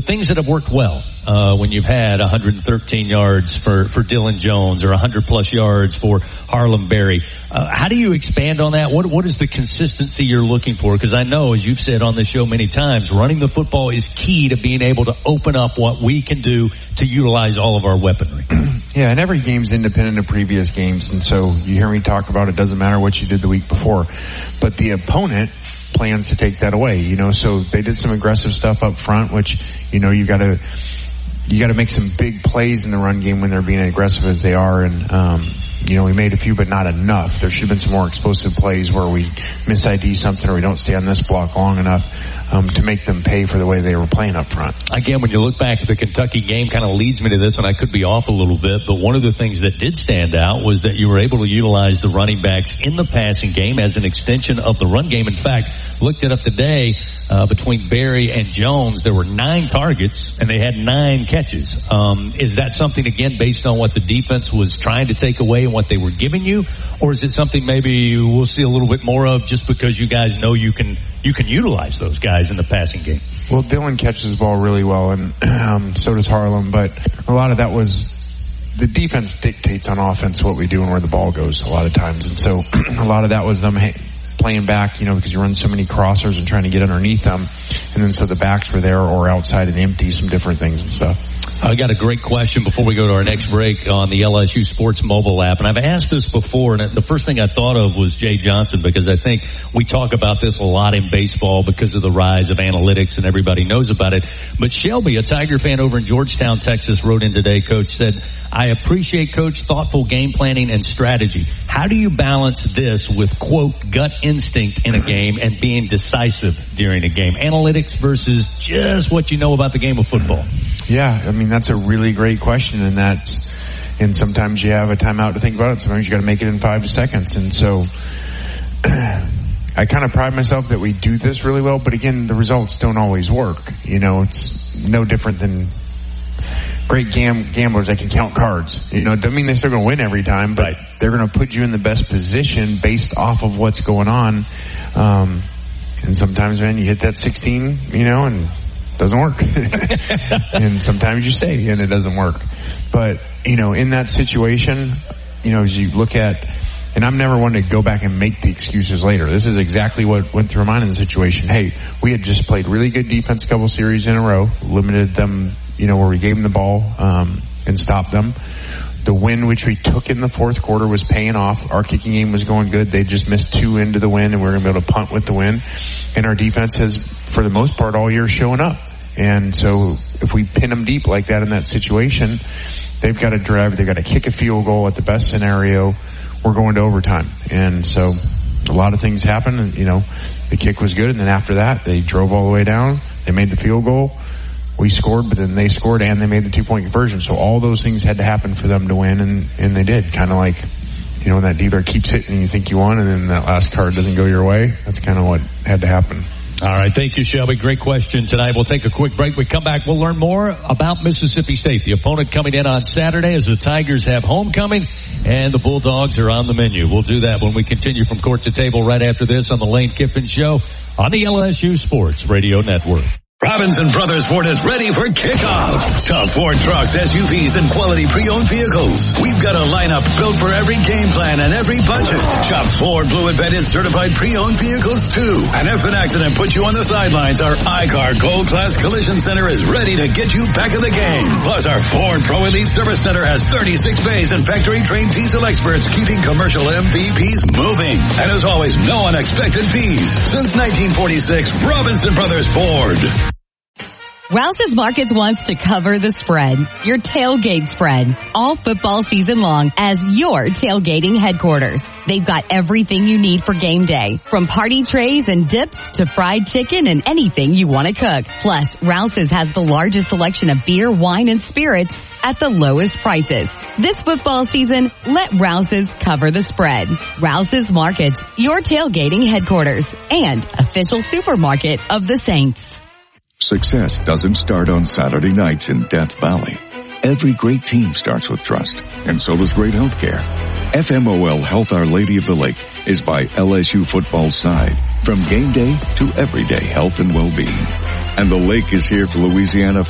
things that have worked well when you've had 113 yards for Dylan Jones or 100-plus yards for Harlem Berry. How do you expand on that? What is the consistency you're looking for? Because I know, as you've said on this show many times, running the football is key to being able to open up what we can do to utilize all of our weaponry. Yeah, and every game's independent of previous games, and so you hear me talk about it doesn't matter what you did the week before. But the opponent plans to take that away, so they did some aggressive stuff up front, which, you gotta make some big plays in the run game when they're being aggressive as they are, and we made a few, but not enough. There should have been some more explosive plays where we mis-ID something or we don't stay on this block long enough to make them pay for the way they were playing up front. Again, when you look back at the Kentucky game, kind of leads me to this, and I could be off a little bit, but one of the things that did stand out was that you were able to utilize the running backs in the passing game as an extension of the run game. In fact, looked it up today, between Berry and Jones, there were 9 targets, and they had 9 catches. Is that something, again, based on what the defense was trying to take away and what they were giving you? Or is it something maybe we'll see a little bit more of just because you guys know you can utilize those guys in the passing game? Well, Dylan catches the ball really well, and so does Harlem, but a lot of that was the defense dictates on offense what we do and where the ball goes a lot of times. And so a lot of that was them playing back, because you run so many crossers and trying to get underneath them. And then so the backs were there or outside and empty, some different things and stuff. I got a great question before we go to our next break on the LSU Sports mobile app. And I've asked this before, and the first thing I thought of was Jay Johnson, because I think we talk about this a lot in baseball because of the rise of analytics and everybody knows about it. But Shelby, a Tiger fan over in Georgetown, Texas, wrote in today, Coach, said, I appreciate, Coach, thoughtful game planning and strategy. How do you balance this with, quote, gut instinct in a game and being decisive during a game? Analytics versus just what you know about the game of football. Yeah, that's a really great question, and sometimes you have a timeout to think about it. Sometimes you got to make it in 5 seconds, and so I kind of pride myself that we do this really well. But again, the results don't always work. It's no different than great gamblers that can count cards. Doesn't mean they're still going to win every time, but they're going to put you in the best position based off of what's going on. And sometimes, man, you hit that 16, and doesn't work. And sometimes you stay and it doesn't work. But, in that situation, as you look at, and I'm never one to go back and make the excuses later. This is exactly what went through my mind in the situation. Hey, we had just played really good defense a couple series in a row, limited them, where we gave them the ball, and stopped them. The win which we took in the fourth quarter was paying off. Our kicking game was going good. They just missed 2 into the win, and we were going to be able to punt with the win. And our defense has, for the most part, all year showing up. And so if we pin them deep like that in that situation, they've got to drive. They've got to kick a field goal at the best scenario. We're going to overtime. And so a lot of things happen. And, the kick was good. And then after that, they drove all the way down. They made the field goal. We scored, but then they scored and they made the 2-point conversion. So all those things had to happen for them to win, and they did. Kind of like, when that dealer keeps hitting and you think you won, and then that last card doesn't go your way. That's kind of what had to happen. All right. Thank you, Shelby. Great question tonight. We'll take a quick break. We come back. We'll learn more about Mississippi State. The opponent coming in on Saturday as the Tigers have homecoming and the Bulldogs are on the menu. We'll do that when we continue from court to table right after this on the Lane Kiffin Show on the LSU Sports Radio Network. Robinson Brothers Ford is ready for kickoff. Top Ford trucks, SUVs, and quality pre-owned vehicles. We've got a lineup built for every game plan and every budget. Shop Ford Blue Advantage certified pre-owned vehicles too. And if an accident puts you on the sidelines, our iCar Gold Class Collision Center is ready to get you back in the game. Plus, our Ford Pro Elite Service Center has 36 bays and factory-trained diesel experts keeping commercial MVPs moving. And as always, no unexpected fees. Since 1946, Robinson Brothers Ford. Rouse's Markets wants to cover the spread, your tailgate spread, all football season long as your tailgating headquarters. They've got everything you need for game day, from party trays and dips to fried chicken and anything you want to cook. Plus, Rouse's has the largest selection of beer, wine, and spirits at the lowest prices. This football season, let Rouse's cover the spread. Rouse's Markets, your tailgating headquarters and official supermarket of the Saints. Success doesn't start on Saturday nights in Death Valley. Every great team starts with trust, and so does great health care. FMOL Health Our Lady of the Lake is by LSU football's side, from game day to everyday health and well-being. And the Lake is here for Louisiana